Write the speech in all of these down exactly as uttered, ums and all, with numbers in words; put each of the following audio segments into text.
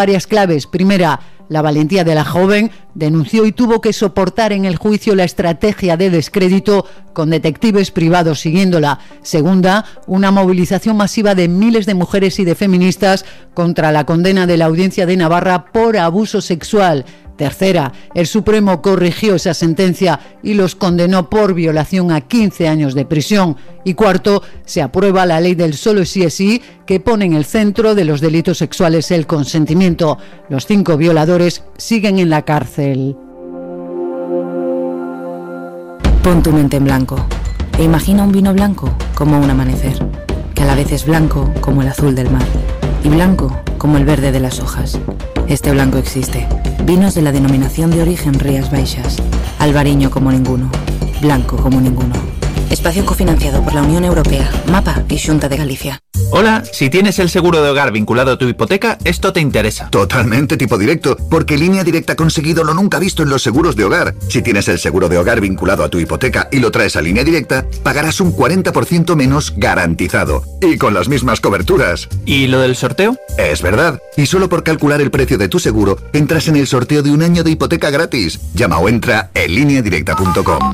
Varias claves. Primera, la valentía de la joven. Denunció y tuvo que soportar en el juicio la estrategia de descrédito con detectives privados siguiéndola. Segunda, una movilización masiva de miles de mujeres y de feministas contra la condena de la Audiencia de Navarra por abuso sexual. Tercera, el Supremo corrigió esa sentencia y los condenó por violación a quince años de prisión. Y cuarto, se aprueba la ley del solo sí es sí, que pone en el centro de los delitos sexuales el consentimiento. Los cinco violadores siguen en la cárcel. Pon tu mente en blanco e imagina un vino blanco como un amanecer, que a la vez es blanco como el azul del mar y blanco como el verde de las hojas. Este blanco existe. Vinos de la denominación de origen Rías Baixas. Albariño como ninguno. Blanco como ninguno. Espacio cofinanciado por la Unión Europea, Mapa y Xunta de Galicia. Hola, si tienes el seguro de hogar vinculado a tu hipoteca, esto te interesa. Totalmente tipo directo, porque Línea Directa ha conseguido lo nunca visto en los seguros de hogar. Si tienes el seguro de hogar vinculado a tu hipoteca y lo traes a Línea Directa, pagarás un cuarenta por ciento menos garantizado. Y con las mismas coberturas. ¿Y lo del sorteo? Es verdad. Y solo por calcular el precio de tu seguro, entras en el sorteo de un año de hipoteca gratis. Llama o entra en línea directa punto com.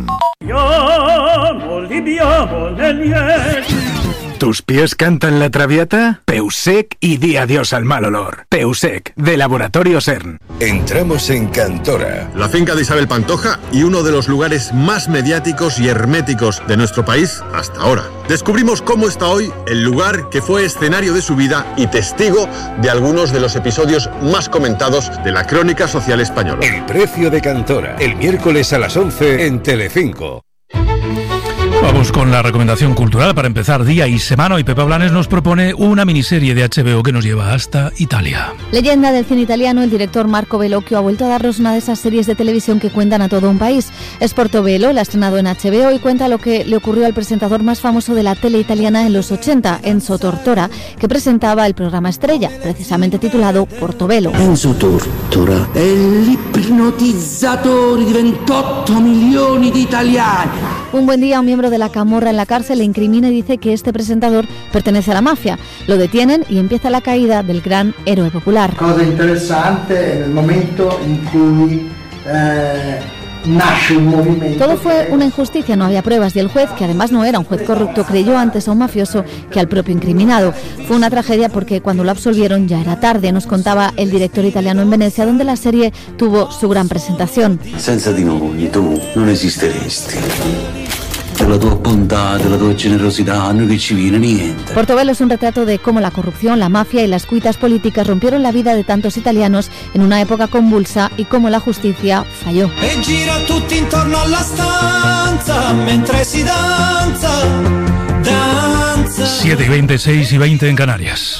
¿Tus pies cantan la traviata? Peusec y di adiós al mal olor. Peusec, de Laboratorio CERN. Entramos en Cantora, la finca de Isabel Pantoja y uno de los lugares más mediáticos y herméticos de nuestro país hasta ahora. Descubrimos cómo está hoy el lugar que fue escenario de su vida y testigo de algunos de los episodios más comentados de la crónica social española. El precio de Cantora, el miércoles a las once en Telecinco. Vamos con la recomendación cultural para empezar día y semana. Y Pepa Blanes nos propone una miniserie de H B O que nos lleva hasta Italia. Leyenda del cine italiano, el director Marco Bellocchio ha vuelto a darnos una de esas series de televisión que cuentan a todo un país. Es Portobello, la ha estrenado en H B O y cuenta lo que le ocurrió al presentador más famoso de la tele italiana en los ochenta, Enzo Tortora, que presentaba el programa estrella, precisamente titulado Portobello. Enzo Tortora è l'ipnotizzatore di ventotto milioni di italiani. Un buen día, un miembro de la camorra en la cárcel le incrimina y dice que este presentador pertenece a la mafia. Lo detienen y empieza la caída del gran héroe popular. Cosa interesante en el momento en cui eh, nace un movimiento. Todo fue una injusticia, no había pruebas y el juez, que además no era un juez corrupto, creyó antes a un mafioso que al propio incriminado. Fue una tragedia porque cuando lo absolvieron ya era tarde, nos contaba el director italiano en Venecia, donde la serie tuvo su gran presentación. Senza di noi tu non esisteresti. De la tua bontà, de la tua generosità, no che ci viene niente. Portobello es un retrato de cómo la corrupción, la mafia y las cuitas políticas rompieron la vida de tantos italianos en una época convulsa y cómo la justicia falló. E gira tutti intorno alla stanza mentre si danza, danza. siete y veinte, seis y veinte en Canarias.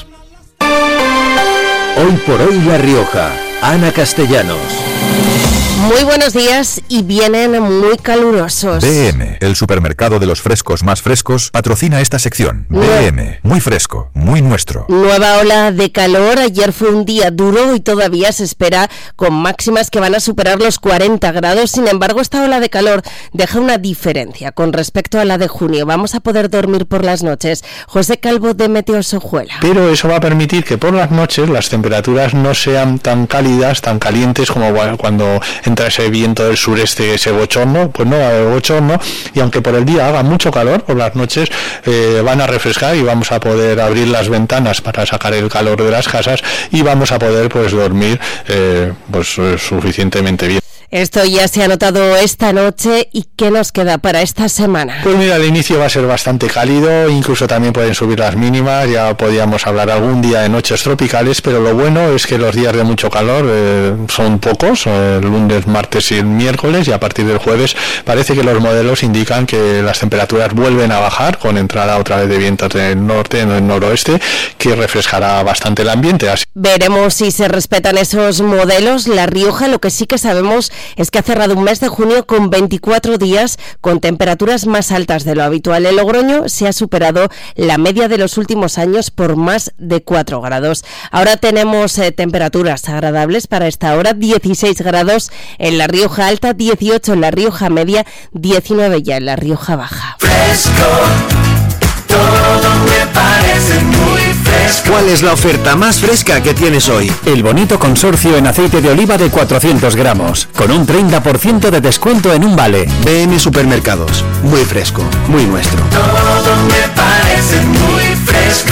Hoy por hoy La Rioja. Ana Castellanos. Muy buenos días y vienen muy calurosos. B M, el supermercado de los frescos más frescos, patrocina esta sección. No. B M, muy fresco, muy nuestro. Nueva ola de calor. Ayer fue un día duro y todavía se espera con máximas que van a superar los cuarenta grados. Sin embargo, esta ola de calor deja una diferencia con respecto a la de junio. Vamos a poder dormir por las noches. José Calvo de Meteosojuela. Pero eso va a permitir que por las noches las temperaturas no sean tan cálidas, tan calientes como cuando entra ese viento del sureste, ese bochorno. Pues no va a haber bochorno, y aunque por el día haga mucho calor, por las noches eh, van a refrescar y vamos a poder abrir las ventanas para sacar el calor de las casas y vamos a poder pues dormir eh, pues eh, suficientemente bien. Esto ya se ha notado esta noche. ¿Y qué nos queda para esta semana? Pues mira, el inicio va a ser bastante cálido, incluso también pueden subir las mínimas. Ya podíamos hablar algún día de noches tropicales, pero lo bueno es que los días de mucho calor eh, son pocos, el lunes, martes y el miércoles, y a partir del jueves parece que los modelos indican que las temperaturas vuelven a bajar, con entrada otra vez de vientos del norte, en el noroeste, que refrescará bastante el ambiente. Así... Veremos si se respetan esos modelos. La Rioja, lo que sí que sabemos es que ha cerrado un mes de junio con veinticuatro días con temperaturas más altas de lo habitual. En Logroño se ha superado la media de los últimos años por más de cuatro grados. Ahora tenemos eh, temperaturas agradables para esta hora: dieciséis grados en la Rioja Alta, dieciocho en la Rioja Media, diecinueve ya en la Rioja Baja. Fresco, todo me parece muy fresco. fresco. ¿Cuál es la oferta más fresca que tienes hoy? El bonito consorcio en aceite de oliva de cuatrocientos gramos, con un treinta por ciento de descuento en un vale. B M Supermercados, muy fresco, muy nuestro. Todo me parece muy fresco.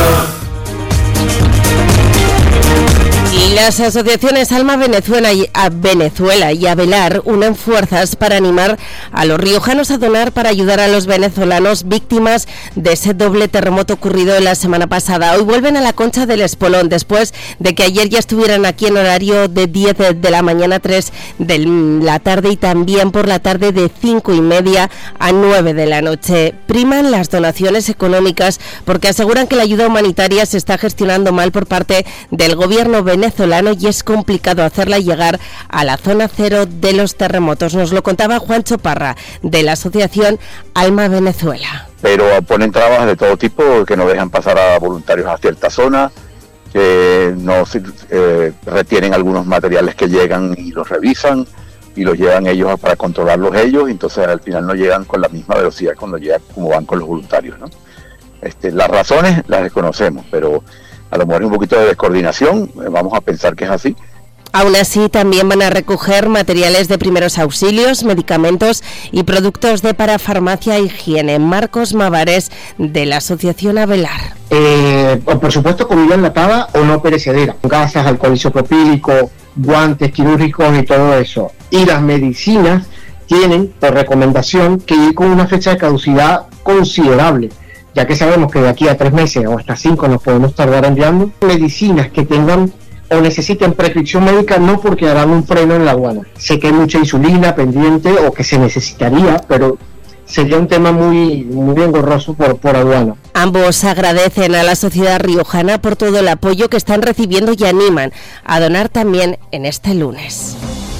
Y las asociaciones Alma Venezuela y, a Venezuela y Avelar unen fuerzas para animar a los riojanos a donar para ayudar a los venezolanos víctimas de ese doble terremoto ocurrido la semana pasada. Hoy vuelven a la Concha del Espolón después de que ayer ya estuvieran aquí en horario de diez de la mañana a tres de la tarde y también por la tarde de cinco y media a nueve de la noche. Priman las donaciones económicas porque aseguran que la ayuda humanitaria se está gestionando mal por parte del gobierno venezolano venezolano y es complicado hacerla llegar a la zona cero de los terremotos. Nos lo contaba Juancho Parra, de la asociación Alma Venezuela. Pero ponen trabas de todo tipo, que no dejan pasar a voluntarios a ciertas zonas, que no eh, retienen algunos materiales que llegan y los revisan y los llevan ellos para controlarlos ellos, y entonces al final no llegan con la misma velocidad cuando llegan como van con los voluntarios, ¿no? Este, las razones las desconocemos, pero a lo mejor hay un poquito de descoordinación, vamos a pensar que es así. Aún así, también van a recoger materiales de primeros auxilios, medicamentos y productos de parafarmacia e higiene. Marcos Mavares, de la Asociación Avelar. Eh, por supuesto, comida enlatada o no perecedera, gasas, alcohol isopropílico, guantes quirúrgicos y todo eso. Y las medicinas tienen, por recomendación, que ir con una fecha de caducidad considerable, ya que sabemos que de aquí a tres meses o hasta cinco nos podemos tardar enviando medicinas que tengan o necesiten prescripción médica, no porque harán un freno en la aduana. Sé que hay mucha insulina pendiente o que se necesitaría, pero sería un tema muy, muy engorroso por, por aduana. Ambos agradecen a la sociedad riojana por todo el apoyo que están recibiendo y animan a donar también en este lunes.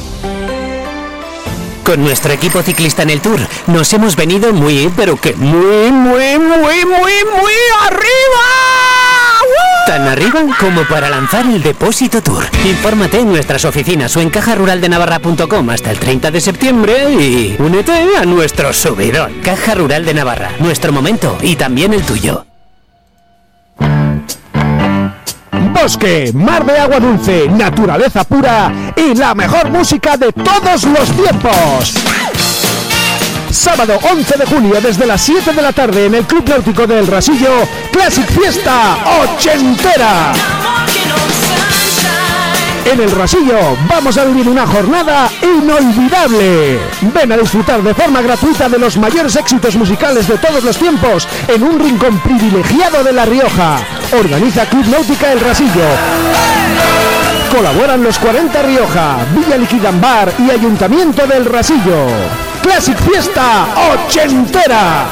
Con nuestro equipo ciclista en el Tour nos hemos venido muy, pero que muy, muy, muy, muy, muy arriba. ¡Uh! Tan arriba como para lanzar el Depósito Tour. Infórmate en nuestras oficinas o en caja rural de navarra punto com hasta el treinta de septiembre y únete a nuestro subidón. Caja Rural de Navarra, nuestro momento y también el tuyo. Bosque, mar de agua dulce, naturaleza pura y la mejor música de todos los tiempos. Sábado once de junio desde las siete de la tarde en el Club Náutico del Rasillo, Classic Fiesta Ochentera. En el Rasillo vamos a vivir una jornada inolvidable. Ven a disfrutar de forma gratuita de los mayores éxitos musicales de todos los tiempos en un rincón privilegiado de La Rioja. Organiza Club Náutica El Rasillo. Colaboran los cuarenta Rioja, Villa Liquidambar y Ayuntamiento del Rasillo. Classic Fiesta Ochentera.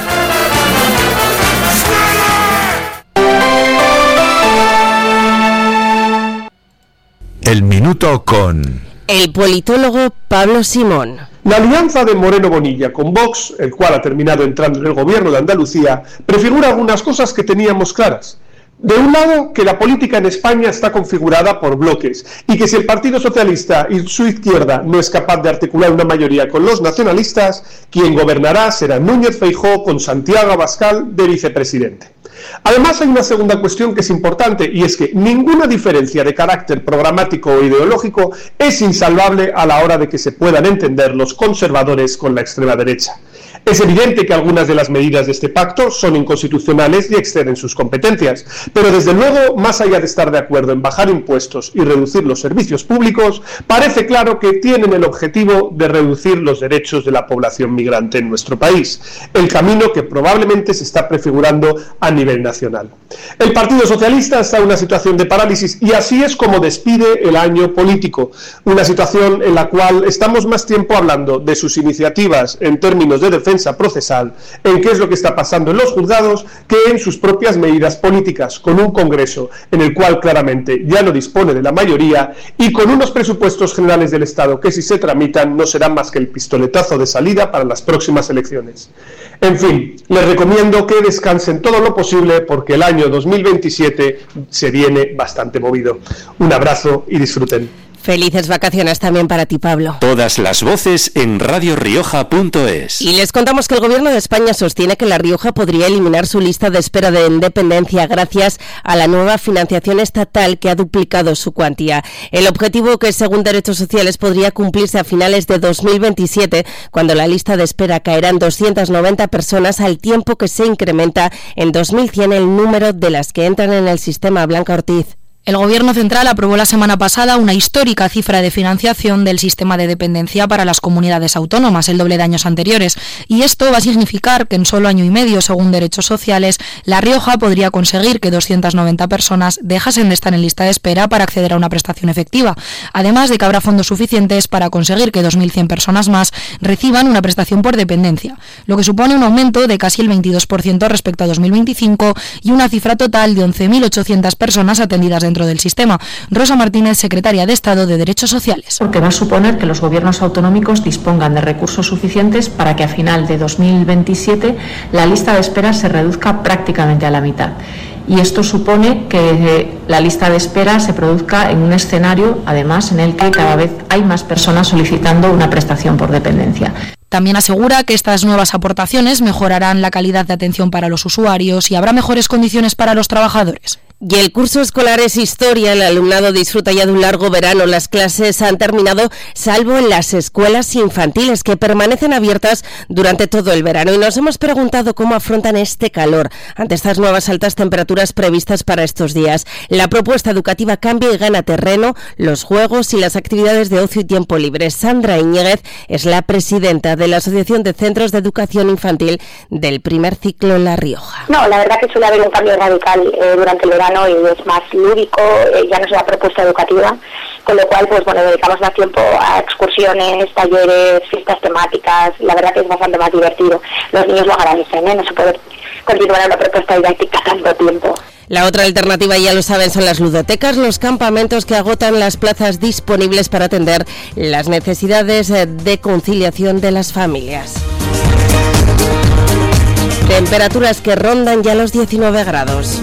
El minuto con el politólogo Pablo Simón. La alianza de Moreno Bonilla con Vox, el cual ha terminado entrando en el gobierno de Andalucía, prefigura algunas cosas que teníamos claras. De un lado, que la política en España está configurada por bloques y que si el Partido Socialista y su izquierda no es capaz de articular una mayoría con los nacionalistas, quien gobernará será Núñez Feijóo con Santiago Abascal de vicepresidente. Además, hay una segunda cuestión que es importante, y es que ninguna diferencia de carácter programático o ideológico es insalvable a la hora de que se puedan entender los conservadores con la extrema derecha. Es evidente que algunas de las medidas de este pacto son inconstitucionales y exceden sus competencias, pero desde luego, más allá de estar de acuerdo en bajar impuestos y reducir los servicios públicos, parece claro que tienen el objetivo de reducir los derechos de la población migrante en nuestro país, el camino que probablemente se está prefigurando a nivel nacional. El Partido Socialista está en una situación de parálisis y así es como despide el año político, una situación en la cual estamos más tiempo hablando de sus iniciativas en términos de defensa procesal, en qué es lo que está pasando en los juzgados, que en sus propias medidas políticas, con un Congreso en el cual claramente ya no dispone de la mayoría y con unos presupuestos generales del Estado que, si se tramitan, no serán más que el pistoletazo de salida para las próximas elecciones. En fin, les recomiendo que descansen todo lo posible porque el año dos mil veintisiete se viene bastante movido. Un abrazo y disfruten. Felices vacaciones también para ti, Pablo. Todas las voces en radio rioja punto es. Y les contamos que el Gobierno de España sostiene que La Rioja podría eliminar su lista de espera de independencia gracias a la nueva financiación estatal que ha duplicado su cuantía. El objetivo, que según Derechos Sociales podría cumplirse a finales de dos mil veintisiete, cuando la lista de espera caerá en doscientas noventa personas, al tiempo que se incrementa en dos mil cien el número de las que entran en el sistema. Blanca Ortiz. El Gobierno central aprobó la semana pasada una histórica cifra de financiación del sistema de dependencia para las comunidades autónomas, el doble de años anteriores. Y esto va a significar que en solo año y medio, según Derechos Sociales, La Rioja podría conseguir que doscientas noventa personas dejasen de estar en lista de espera para acceder a una prestación efectiva. Además de que habrá fondos suficientes para conseguir que dos mil cien personas más reciban una prestación por dependencia, lo que supone un aumento de casi el veintidós por ciento respecto a dos mil veinticinco y una cifra total de once mil ochocientas personas atendidas dentro del sistema. Rosa Martínez, secretaria de Estado de Derechos Sociales. Porque va a suponer que los gobiernos autonómicos dispongan de recursos suficientes para que a final de dos mil veintisiete la lista de espera se reduzca prácticamente a la mitad. Y esto supone que la lista de espera se produzca en un escenario, además, en el que cada vez hay más personas solicitando una prestación por dependencia. También asegura que estas nuevas aportaciones mejorarán la calidad de atención para los usuarios y habrá mejores condiciones para los trabajadores. Y el curso escolar es historia, el alumnado disfruta ya de un largo verano. Las clases han terminado, salvo en las escuelas infantiles, que permanecen abiertas durante todo el verano. Y nos hemos preguntado cómo afrontan este calor ante estas nuevas altas temperaturas previstas para estos días. La propuesta educativa cambia y gana terreno, los juegos y las actividades de ocio y tiempo libre. Sandra Iñiguez es la presidenta de la Asociación de Centros de Educación Infantil del primer ciclo La Rioja. No, la verdad que suele haber un cambio radical eh, durante el verano y es más lúdico, eh, ya no es una propuesta educativa, con lo cual pues bueno, dedicamos más tiempo a excursiones, talleres, fiestas temáticas. La verdad que es bastante más divertido. Los niños lo agradecen, ¿eh? No se puede continuar una propuesta didáctica tanto tiempo. La otra alternativa, ya lo saben, son las ludotecas, los campamentos que agotan las plazas disponibles para atender las necesidades de conciliación de las familias. Temperaturas que rondan ya los diecinueve grados.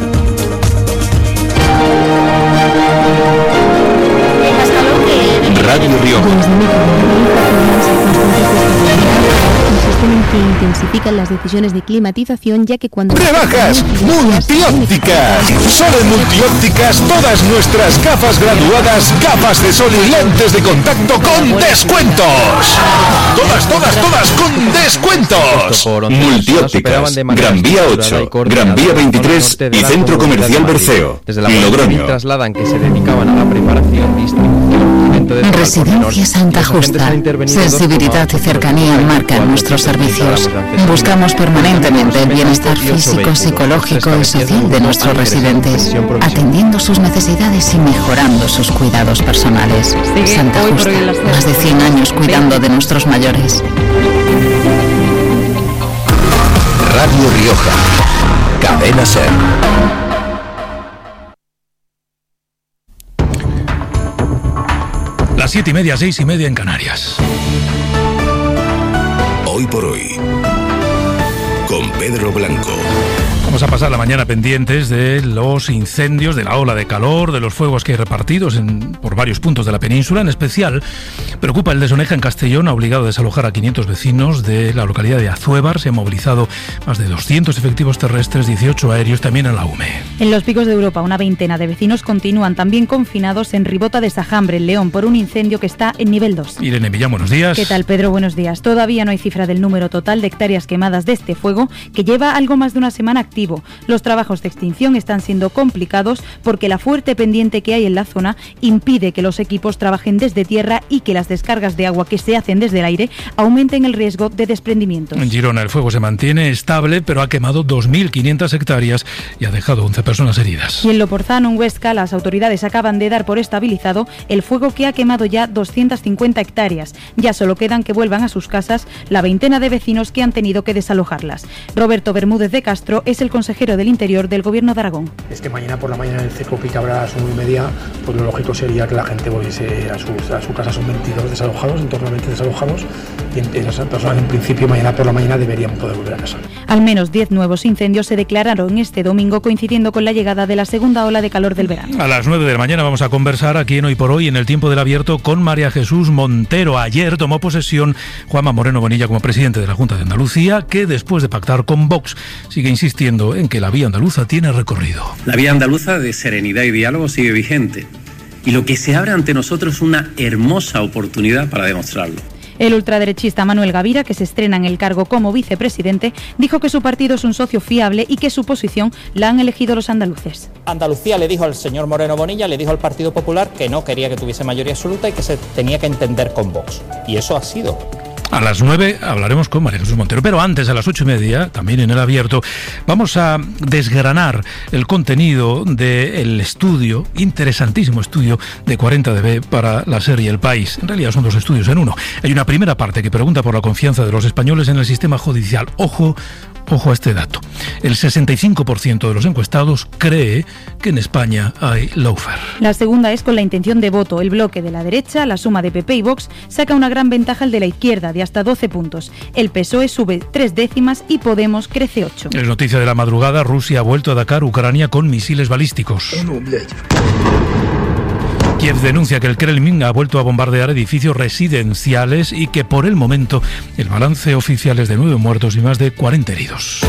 Radio Rioja. Que intensifican las decisiones de climatización, ya que cuando... ¡Rebajas multiópticas! Solo en multiópticas todas nuestras gafas graduadas, gafas de sol y lentes de contacto con descuentos. Todas, todas, todas con descuentos. Multiópticas, Gran Vía ocho, Gran Vía veintitrés y Centro Comercial Berceo. Logroño. Trasladan que se dedicaban a la preparación, distribución. Residencia Santa Justa. Sensibilidad y cercanía marcan nuestros servicios. Buscamos permanentemente el bienestar físico, psicológico y social de nuestros residentes, atendiendo sus necesidades y mejorando sus cuidados personales. Santa Justa, más de cien años cuidando de nuestros mayores. Radio Rioja. Cadena SER. Las siete y media, seis y media en Canarias. Hoy por hoy, con Pedro Blanco. Vamos a pasar la mañana pendientes de los incendios, de la ola de calor, de los fuegos que hay repartidos en, por varios puntos de la península. En especial, preocupa el de Soneja en Castellón, ha obligado a desalojar a quinientos vecinos de la localidad de Azuévar. Se han movilizado más de doscientos efectivos terrestres, dieciocho aéreos, también en la U M E. En los Picos de Europa, una veintena de vecinos continúan también confinados en Ribota de Sajambre, en León, por un incendio que está en nivel dos. Irene Millán, buenos días. ¿Qué tal, Pedro? Buenos días. Todavía no hay cifra del número total de hectáreas quemadas de este fuego, que lleva algo más de una semana activo. Los trabajos de extinción están siendo complicados porque la fuerte pendiente que hay en la zona impide que los equipos trabajen desde tierra y que las descargas de agua que se hacen desde el aire aumenten el riesgo de desprendimientos. En Girona el fuego se mantiene estable, pero ha quemado dos mil quinientas hectáreas y ha dejado once personas heridas. Y en Loporzano, en Huesca, las autoridades acaban de dar por estabilizado el fuego que ha quemado ya doscientas cincuenta hectáreas. Ya solo quedan que vuelvan a sus casas la veintena de vecinos que han tenido que desalojarlas. Roberto Bermúdez de Castro es el el consejero del Interior del Gobierno de Aragón. Es que mañana por la mañana en el Cecopic habrá a las una y media, pues lo lógico sería que la gente volviese a su, a su casa. Son veintidós desalojados, en torno a veinte desalojados, y esas personas en principio mañana por la mañana deberían poder volver a casa. Al menos diez nuevos incendios se declararon este domingo, coincidiendo con la llegada de la segunda ola de calor del verano. A las nueve de la mañana vamos a conversar aquí en Hoy por Hoy, en el Tiempo del Abierto, con María Jesús Montero. Ayer tomó posesión Juanma Moreno Bonilla como presidente de la Junta de Andalucía, que después de pactar con Vox sigue insistiendo en que la vía andaluza tiene recorrido. La vía andaluza de serenidad y diálogo sigue vigente, y lo que se abre ante nosotros es una hermosa oportunidad para demostrarlo. El ultraderechista Manuel Gavira, que se estrena en el cargo como vicepresidente, dijo que su partido es un socio fiable y que su posición la han elegido los andaluces. Andalucía le dijo al señor Moreno Bonilla, le dijo al Partido Popular que no quería que tuviese mayoría absoluta y que se tenía que entender con Vox. Y eso ha sido. A las nueve hablaremos con María Jesús Montero, pero antes, a las ocho y media, también en el Abierto, vamos a desgranar el contenido del estudio, interesantísimo estudio de cuarenta D B para la serie El País. En realidad son dos estudios en uno. Hay una primera parte que pregunta por la confianza de los españoles en el sistema judicial. Ojo, ojo a este dato. El sesenta y cinco por ciento de los encuestados cree que en España hay lawfare. La segunda es con la intención de voto. El bloque de la derecha, la suma de P P y Vox, saca una gran ventaja al de la izquierda, de hasta doce puntos. El P S O E sube tres décimas y Podemos crece ocho. Es noticia de la madrugada, Rusia ha vuelto a atacar Ucrania con misiles balísticos. Kiev denuncia que el Kremlin ha vuelto a bombardear edificios residenciales y que por el momento el balance oficial es de nueve muertos y más de cuarenta heridos.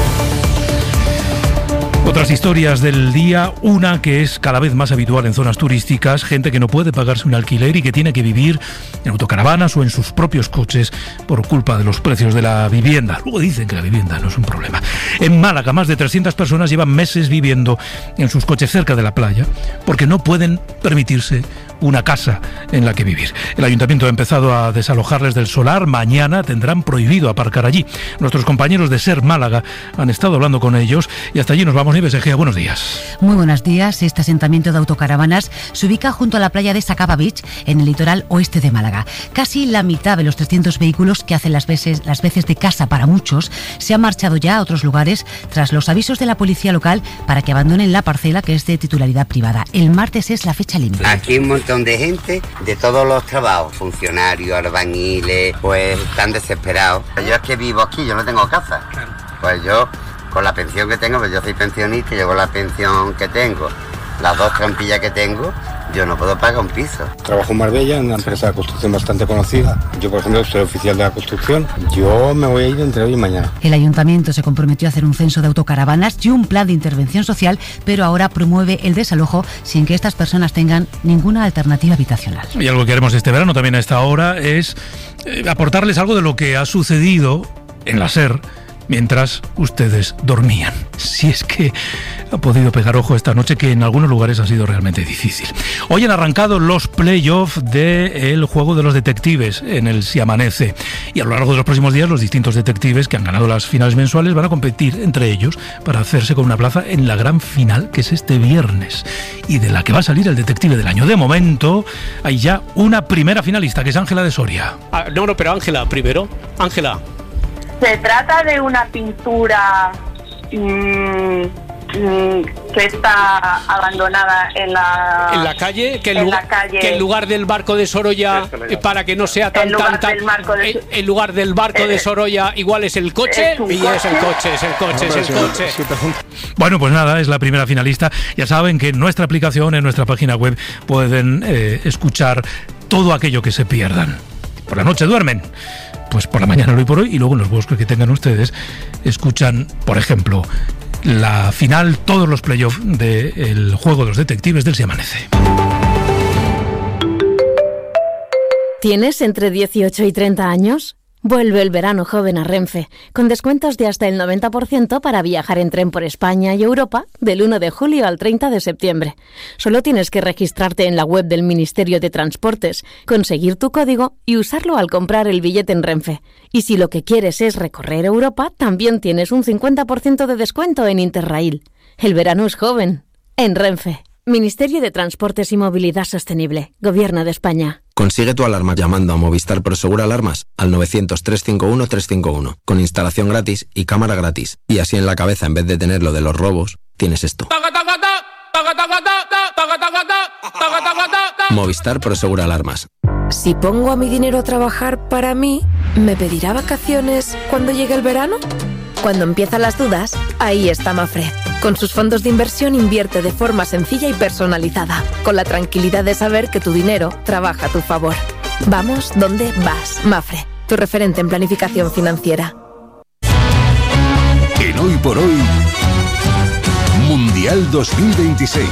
Otras historias del día, una que es cada vez más habitual en zonas turísticas, gente que no puede pagarse un alquiler y que tiene que vivir en autocaravanas o en sus propios coches por culpa de los precios de la vivienda. Luego dicen que la vivienda no es un problema. En Málaga, más de trescientas personas llevan meses viviendo en sus coches cerca de la playa porque no pueden permitirse una casa en la que vivir. El ayuntamiento ha empezado a desalojarles del solar. Mañana tendrán prohibido aparcar allí. Nuestros compañeros de SER Málaga han estado hablando con ellos y hasta allí nos vamos. Nieves Egea, buenos días. Muy buenos días. Este asentamiento de autocaravanas se ubica junto a la playa de Sacaba Beach, en el litoral oeste de Málaga. Casi la mitad de los trescientos vehículos que hacen las veces, las veces de casa para muchos se han marchado ya a otros lugares tras los avisos de la policía local para que abandonen la parcela que es de titularidad privada. El martes es la fecha límite. Aquí un montón de gente de todos los trabajos, funcionarios, albañiles, pues están desesperados. Yo es que vivo aquí, yo no tengo casa. Pues yo, con la pensión que tengo, pues yo soy pensionista, yo con la pensión que tengo, las dos trampillas que tengo, yo no puedo pagar un piso. Trabajo en Marbella, en una empresa de construcción bastante conocida. Yo, por ejemplo, soy oficial de la construcción. Yo me voy a ir entre hoy y mañana. El ayuntamiento se comprometió a hacer un censo de autocaravanas y un plan de intervención social, pero ahora promueve el desalojo sin que estas personas tengan ninguna alternativa habitacional. Y algo que haremos este verano también a esta hora es eh, aportarles algo de lo que ha sucedido en la SER mientras ustedes dormían. Si es que ha podido pegar ojo esta noche, que en algunos lugares ha sido realmente difícil. Hoy han arrancado los playoffs del juego de los detectives en el Si Amanece. Y a lo largo de los próximos días, los distintos detectives que han ganado las finales mensuales van a competir entre ellos para hacerse con una plaza en la gran final, que es este viernes, y de la que va a salir el detective del año. De momento, hay ya una primera finalista, que es Ángela de Soria. Ah, no, no, pero Ángela, primero. Ángela. Se trata de una pintura mmm, mmm, que está abandonada en la en la calle, que en, en, lugar, la calle, que en lugar del barco de Sorolla, eh, para que no sea tan tan tan en, en lugar del barco eh, de Sorolla igual es el coche, es y coche. es el coche, es el coche, no, es el coche. Sí, bueno, pues nada, es la primera finalista. Ya saben que en nuestra aplicación, en nuestra página web, pueden eh, escuchar todo aquello que se pierdan. Por la noche duermen, pues por la mañana Hoy por Hoy, y luego en los bosques que tengan ustedes escuchan, por ejemplo, la final, todos los playoffs del juego de los detectives del Si Amanece. ¿Tienes entre dieciocho y treinta años? Vuelve el verano joven a Renfe, con descuentos de hasta el noventa por ciento para viajar en tren por España y Europa del uno de julio al treinta de septiembre. Solo tienes que registrarte en la web del Ministerio de Transportes, conseguir tu código y usarlo al comprar el billete en Renfe. Y si lo que quieres es recorrer Europa, también tienes un cincuenta por ciento de descuento en Interrail. El verano es joven, en Renfe. Ministerio de Transportes y Movilidad Sostenible. Gobierno de España. Consigue tu alarma llamando a Movistar Prosegur Alarmas al novecientos, trescientos cincuenta y uno, trescientos cincuenta y uno, con instalación gratis y cámara gratis. Y así en la cabeza, en vez de tener lo de los robos, tienes esto. Movistar Prosegur Alarmas. Si pongo a mi dinero a trabajar para mí, ¿me pedirá vacaciones cuando llegue el verano? Cuando empiezan las dudas, ahí está Mafre. Con sus fondos de inversión invierte de forma sencilla y personalizada, con la tranquilidad de saber que tu dinero trabaja a tu favor. Vamos donde vas. Mafre, tu referente en planificación financiera. En Hoy por Hoy, Mundial dos mil veintiséis.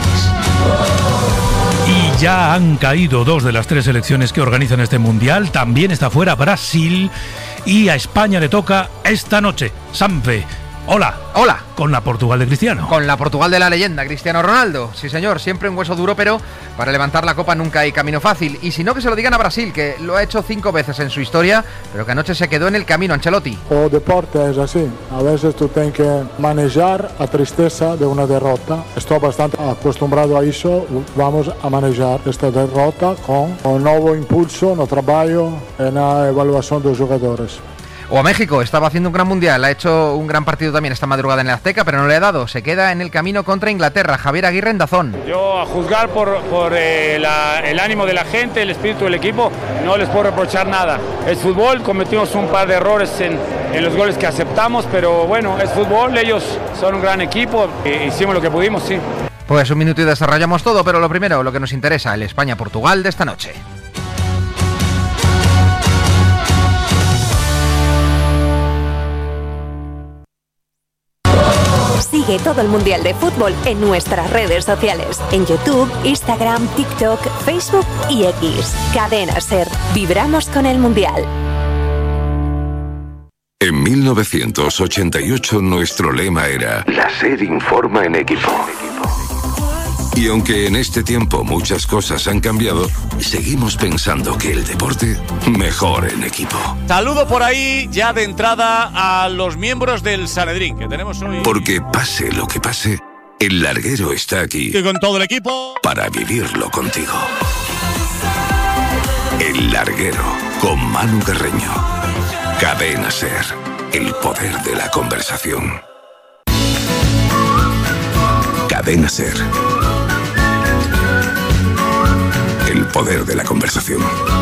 Y ya han caído dos de las tres selecciones que organizan este Mundial. También está fuera Brasil y a España le toca esta noche. Sanfe, hola. Hola. Con la Portugal de Cristiano. Con la Portugal de la leyenda, Cristiano Ronaldo. Sí, señor, siempre un hueso duro, pero para levantar la copa nunca hay camino fácil. Y si no, que se lo digan a Brasil, que lo ha hecho cinco veces en su historia, pero que anoche se quedó en el camino. Ancelotti. O deporte es así. A veces tú tienes que manejar la tristeza de una derrota. Estoy bastante acostumbrado a eso. Vamos a manejar esta derrota con un nuevo impulso en el trabajo, en la evaluación de los jugadores. O a México, estaba haciendo un gran mundial, ha hecho un gran partido también esta madrugada en el Azteca, pero no le ha dado, se queda en el camino contra Inglaterra. Javier Aguirre en Dazón. Yo, a juzgar por, por eh, la, el ánimo de la gente, el espíritu del equipo, no les puedo reprochar nada. Es fútbol, cometimos un par de errores en, en los goles que aceptamos, pero bueno, es fútbol, ellos son un gran equipo, e hicimos lo que pudimos, sí. Pues un minuto y desarrollamos todo, pero lo primero, lo que nos interesa, el España-Portugal de esta noche. Sigue todo el Mundial de Fútbol en nuestras redes sociales, en YouTube, Instagram, TikTok, Facebook y X. Cadena SER. Vibramos con el Mundial. En mil novecientos ochenta y ocho nuestro lema era La SER informa en equipo. Y aunque en este tiempo muchas cosas han cambiado, seguimos pensando que el deporte mejor en equipo. Saludo por ahí ya de entrada a los miembros del Sanedrín que tenemos hoy. Porque pase lo que pase, el larguero está aquí. Y con todo el equipo. Para vivirlo contigo. El larguero con Manu Carreño. Cadena SER. El poder de la conversación. Cadena SER. El poder de la conversación.